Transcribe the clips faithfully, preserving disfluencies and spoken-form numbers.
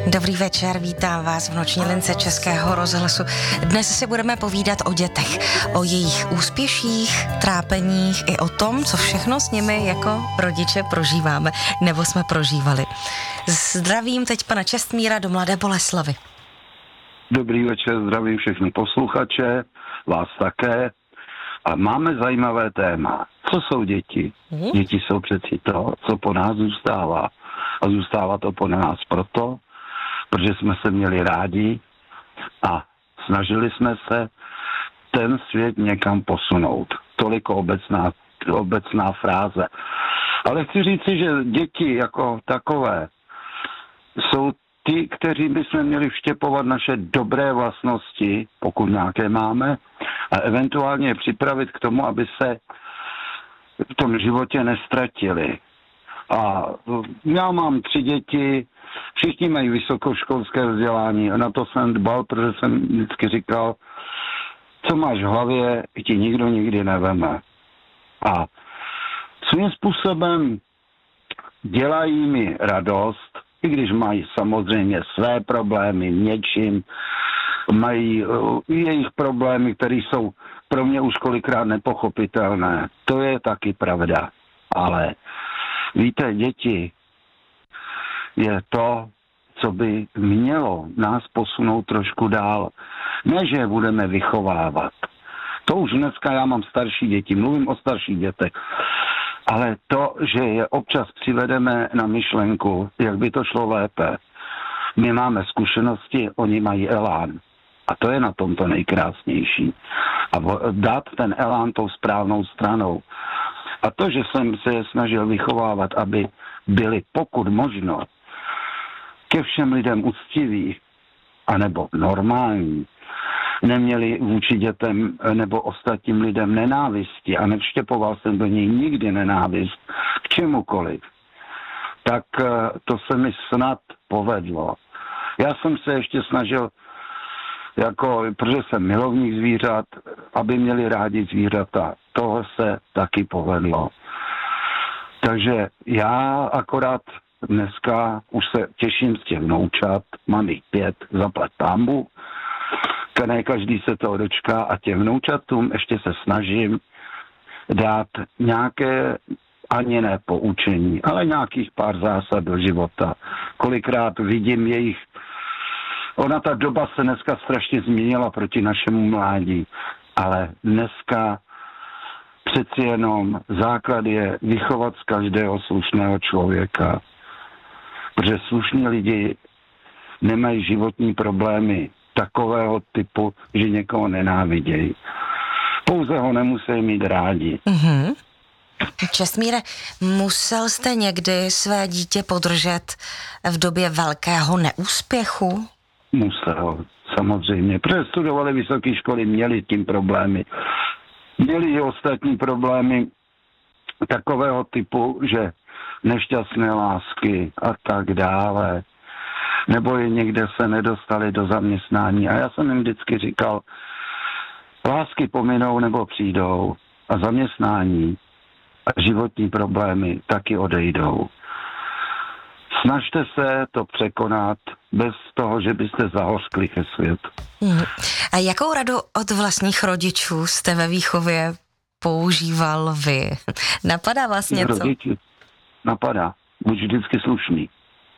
Dobrý večer, vítám vás v noční lince Českého rozhlasu. Dnes si budeme povídat o dětech, o jejich úspěších, trápeních i o tom, co všechno s nimi jako rodiče prožíváme, nebo jsme prožívali. Zdravím teď pana Čestmíra do Mladé Boleslavi. Dobrý večer, zdravím všechny posluchače, vás také. A máme zajímavé téma. Co jsou děti? Hmm. Děti jsou přeci to, co po nás zůstává. A zůstává to po nás proto, protože jsme se měli rádi a snažili jsme se ten svět někam posunout. Toliko obecná, obecná fráze. Ale chci říci, že děti jako takové jsou ti, kteří bychom měli vštěpovat naše dobré vlastnosti, pokud nějaké máme, a eventuálně je připravit k tomu, aby se v tom životě nestratili. A já mám tři děti, všichni mají vysokoškolské vzdělání a na to jsem dbal, protože jsem vždycky říkal, co máš v hlavě, ti nikdo nikdy neveme. A svým způsobem dělají mi radost, i když mají samozřejmě své problémy něčím, mají uh, jejich problémy, které jsou pro mě už kolikrát nepochopitelné. To je taky pravda. Ale víte, děti je to, co by mělo nás posunout trošku dál. Ne, že je budeme vychovávat. To už dneska já mám starší děti, mluvím o starších dětech. Ale to, že je občas přivedeme na myšlenku, jak by to šlo lépe. My máme zkušenosti, oni mají elán. A to je na tomto nejkrásnější. A dát ten elán tou správnou stranou. A to, že jsem se je snažil vychovávat, aby byli pokud možno ke všem lidem úctiví, anebo normální, neměli vůči dětem nebo ostatním lidem nenávisti a nevštěpoval jsem do něj nikdy nenávist k čemukoliv, tak to se mi snad povedlo. Já jsem se ještě snažil, jako, protože jsem milovník zvířat, aby měli rádi zvířata. Toho se taky povedlo. Takže já akorát dneska už se těším z těch vnoučat, mám jich pět, zaplať pánbu, ne každý se toho dočká a těm vnoučatům ještě se snažím dát nějaké ani ne poučení, ale nějakých pár zásad do života. Kolikrát vidím jejich... Ona ta doba se dneska strašně změnila proti našemu mládí, ale dneska přeci jenom základ je vychovat z každého slušného člověka. Protože slušní lidi nemají životní problémy takového typu, že někoho nenávidějí. Pouze ho nemusí mít rádi. Mm-hmm. Čestmíre, musel jste někdy své dítě podržet v době velkého neúspěchu? Musel, samozřejmě. Protože studovali vysoké školy, měli tím problémy. Měli i ostatní problémy takového typu, že nešťastné lásky a tak dále. Nebo je někde se nedostali do zaměstnání. A já jsem jim vždycky říkal, lásky pominou nebo přijdou a zaměstnání a životní problémy taky odejdou. Snažte se to překonat bez toho, že byste zahořkli ke světu. Hmm. A jakou radu od vlastních rodičů jste ve výchově používal vy? Napadá vás něco? Rodiči, napadá. Buď vždycky slušný.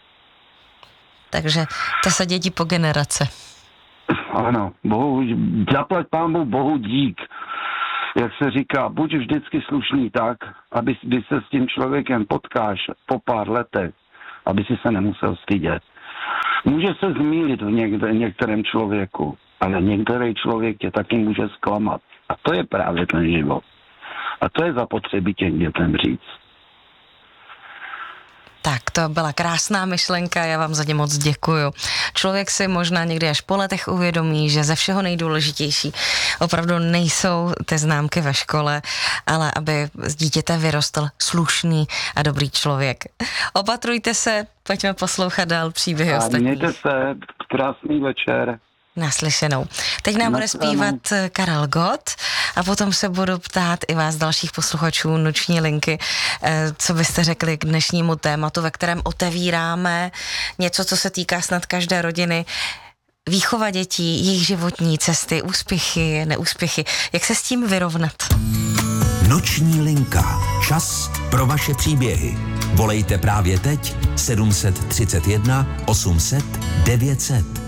Takže to se dědí po generace. Ano, bohu, zaplať pánbu bohu dík. Jak se říká, buď vždycky slušný tak, aby když se s tím člověkem potkáš po pár letech, aby si se nemusel stydět. Může se zmýlit v někde, některém člověku, ale některý člověk tě taky může zklamat. A to je právě ten život. A to je zapotřebí těm dětem říct. Tak, to byla krásná myšlenka, já vám za ně moc děkuju. Člověk si možná někdy až po letech uvědomí, že ze všeho nejdůležitější opravdu nejsou ty známky ve škole, ale aby z dítěte vyrostl slušný a dobrý člověk. Opatrujte se, pojďme poslouchat dál příběhy ostatních. Mějte se, krásný večer. Naslyšenou. Teď nám bude zpívat Karel Gott a potom se budu ptát i vás, dalších posluchačů Noční linky, co byste řekli k dnešnímu tématu, ve kterém otevíráme něco, co se týká snad každé rodiny, výchova dětí, jejich životní cesty, úspěchy, neúspěchy. Jak se s tím vyrovnat? Noční linka. Čas pro vaše příběhy. Volejte právě teď sedm set třicet jedna osm set devět set.